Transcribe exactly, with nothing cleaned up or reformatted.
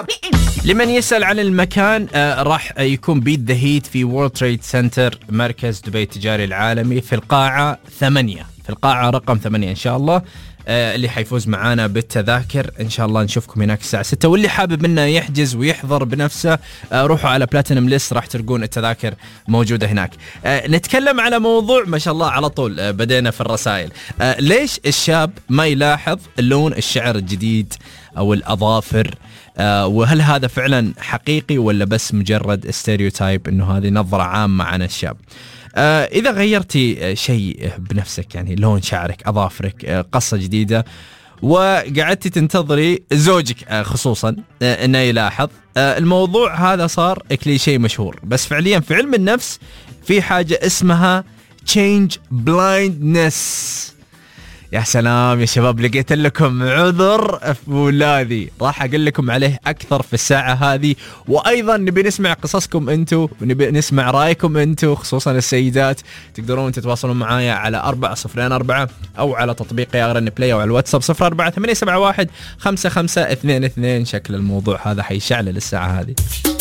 لمن يسأل عن المكان آه راح يكون بيت ذا هيت في وورلد تريد سنتر مركز دبي التجاري العالمي في القاعة ثمانية، في القاعة رقم ثمانية إن شاء الله. آه اللي حيفوز معانا بالتذاكر إن شاء الله نشوفكم هناك الساعة ستة، واللي حابب منا يحجز ويحضر بنفسه آه روحوا على بلاتينم ليست، راح تلقون التذاكر موجودة هناك. آه نتكلم على موضوع ما شاء الله على طول آه بدينا في الرسائل. آه ليش الشاب ما يلاحظ لون الشعر الجديد أو الأظافر؟ آه وهل هذا فعلا حقيقي ولا بس مجرد ستيريوتايب إنه هذه نظرة عامة عن الشاب؟ آه إذا غيرتي شيء بنفسك، يعني لون شعرك، أظافرك، آه قصة جديدة، وقعدتي تنتظري زوجك آه خصوصا آه إنه يلاحظ، آه الموضوع هذا صار كليشيه مشهور، بس فعليا في علم النفس في حاجة اسمها change blindness. يا سلام يا شباب، لقيت لكم عذر فولاذي راح أقول لكم عليه أكثر في الساعة هذه، وأيضا نبي نسمع قصصكم أنتو ونبي نسمع رأيكم أنتو خصوصا السيدات. تقدرون تتواصلون معايا على أربعة صفرين أربعة أو على تطبيق يا غرن بلاي أو على الواتساب صفر أربعة ثمانية سبعة واحد خمسة خمسة اثنين اثنين. شكل الموضوع هذا حيشعل الساعة هذه.